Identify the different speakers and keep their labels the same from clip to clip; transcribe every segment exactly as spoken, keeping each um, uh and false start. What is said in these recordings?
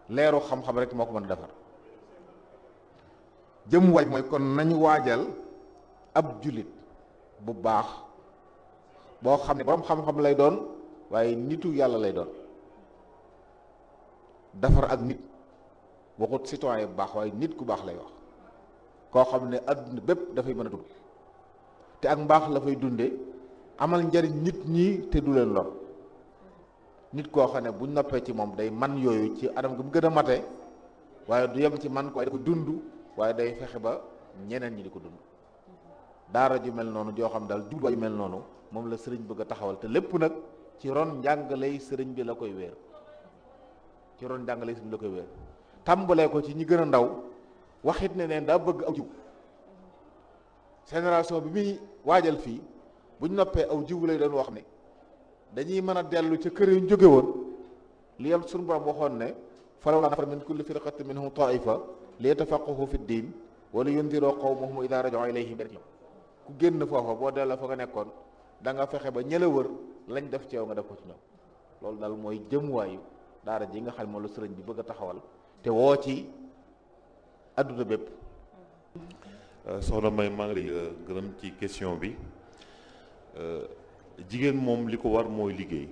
Speaker 1: leeru xam-xam rek moo ko mën a defar. jëm waay mooy kon nañu waajal ab jullit bu baax boo xam ne borom xam-xam lay doon waaye nitu yàlla lay doon. defar ak nit waxut citoyen bu baax waaye nit ku baax lay wax koo xam ne adduna bépp dafay mën a dund te ak mbaax la fay dunde amal njariñ nit ñi te du leen lor nit koo xam ne buñ noppee ci moom day man yooyu ci anam gi mu gën a mate waaye du yem ci man ko waaye da ko dund waaye day fexe ba ñeneen ñi di ko dund. daara ju mel noonu joo xam daal jubluwaay ju mel noonu moom la sëriñ bëgg a taxawal te lépp nag ci ron njàngaley sëriñ bi la koy wéer ci ron njàngale sëriñ bi la koy wéer tàmbalee ko ci ñi gën a ndaw waxit ne neen daa bëgg aw jiw génération bi muy waajal fii buñ noppee aw jiw lay doon wax ne dañuy mën a dellu ca kër yu ñu jóge woon li yam suñu borom waxoon ne falawlaa nafara min kulli firqatin minhum taifa li yatafaqqahu fi ddin wa li yundiroo qawmahum idaa raja'uu ilayhim ku génn foofa boo delloo fa nga nekkoon da nga fexe ba ñëla wër lañ def ci yow nga def ko ci ñoom loolu daal mooy jëmuwaayu daara ji nga xam ne moom la sëriñ bi bëgg a taxawal te woo ci adduna bépp.
Speaker 2: soxna May maa ngi lay gërëm ci question bi jigéen moom li ko war mooy liggéey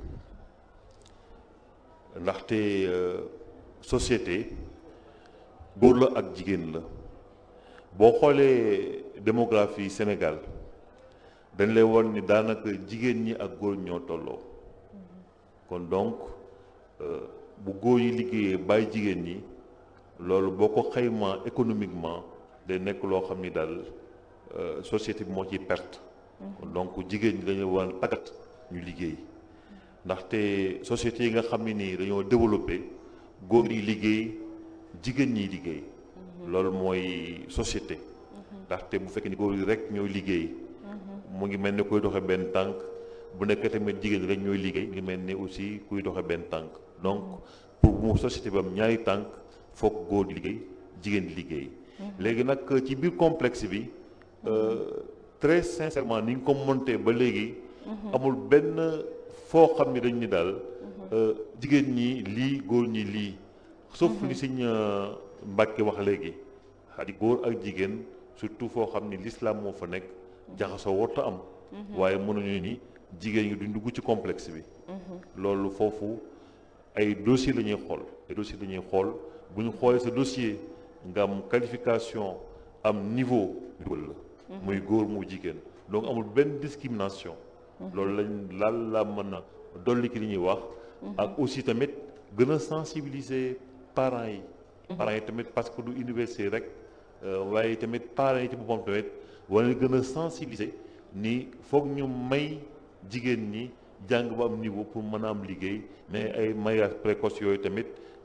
Speaker 2: ndaxte société góor la ak jigéen la boo xoolee démographie Sénégal dañ lay won ni daanaka jigéen ñi ak góor ñoo tolloo kon donc bu góor yi liggéeyee bàyyi jigéen ñi loolu boo ko xaymaa économiquement day nekk loo xam ni daal société bi moo ciy perte. kon donc jigéen ñi dañoo war a tàggat ñu liggéey ndaxte société yi nga xam ne nii dañoo développé góor yi liggéey jigéen ñi liggéey. loolu mooy société. ndaxte bu fekkee ni góor yi rek ñooy liggéey. mu ngi mel ni kuy doxe benn tànk bu nekkee tamit jigéen rek ñooy liggéey mu ngi mel ni aussi kuy doxe benn tànk donc pour mu société bi am ñaari tànk foog góor di liggéey jigéen di liggéey. léegi nag ci biir complexe bi très sincèrement ni ñu ko monté ba léegi. amul benn foo xam ni dañ ni daal jigéen ñi lii góor ñi lii. sauf li Sëñ Mbàkke wax léegi xadi góor ak jigéen surtout foo xam ni l'islam moo fa nekk. jaxasoo warta am. waaye mënuñu ni jigéen ñi duñ dugg ci complexe bi. loolu foofu ay dossier la ñuy xool ay dossier la ñuy xool bu ñu xoolee sa dossier nga am qualification am niveau dugal la. muy góor mu jigéen donc amul benn discrimination. loolu lañ laal la mën a dolli ki li ñuy wax. ak aussi tamit gën a sensibiliser parents yi. parents yi tamit parce que du université rek waaye tamit parents yi ci boppam tamit. wala gën a sensibiliser ni foog ñu may jigéen ñi jàng ba am niveau pour mën a am liggéey mais ay mariage précoce yooyu tamit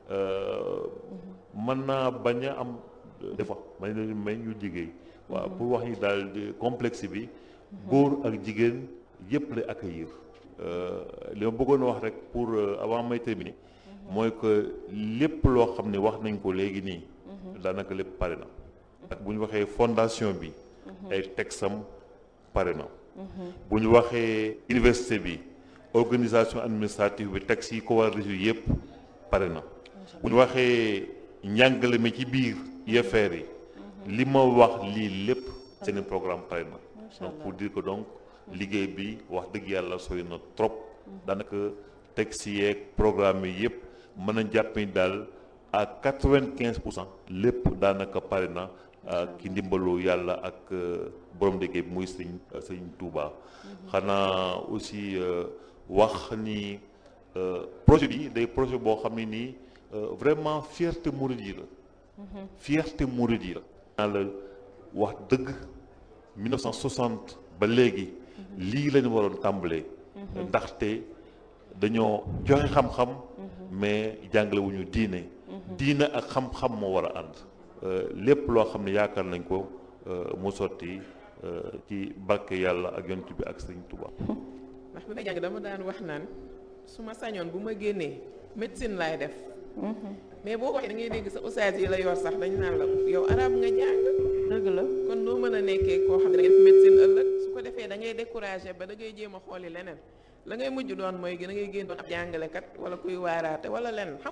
Speaker 2: mën naa bañ a am des fois may leen may ñu liggéey. waaw pour wax ni daal complexe bi góor ak jigéen yëpp lay accueillir. li ma bëggoon wax rek pour avant may terminer mooy que lépp loo xam ne wax nañ ko léegi nii. daanaka lépp pare na. ak bu ñu waxee fondation bi. ay texam pare na. bu ñu waxee université bi organisation administrative bi texte yi ko war a résoudre yëpp pare na. bu ñu waxee njàngale mi ci biir I F R yi. li ma wax lii lépp seen programme pare na. donc pour dire que donc liggéey bi wax dëgg yàlla sori na trop. daanaka texte yeeg programme yi yëpp mën a jàpp ni daal à quatre-vingt-quinze pour cent lépp daanaka pare na. ki ndimbalu yàlla ak borom liggéey bi muy sëñ sëñ Touba. xanaa aussi wax ni projet bi day projet boo xam ne nii vraiment fierté mouride yi la. fierté mouride yi la. naa la wax dëgg mille neuf cent soixante ba léegi lii lañu waroon tàmbalee. ndaxte dañoo joxe xam-xam. mais jàngale wu ñu diine. diine ak xam-xam moo war a ànd. lépp loo xam ne yaakaar nañ ko mu sotti ci barke yàlla ak yonent bi ak Sëriñ Tuubaa.
Speaker 3: ndax bi may jàng dama daan wax naan su ma sañoon bu ma génnee médecine laay def. mais boo ko waxee da ngay dégg sa ustaas yi la yor sax dañu naan la yow arab nga jàng. dëgg la kon noo mën a nekkee koo xam ne da ngay def médecine ëllëg su ko defee da ngay découragé ba da ngay jéem a xooli leneen la ngay mujj doon mooy da ngay génn doon ab jàngalekat wala kuy waaraate wala leneen.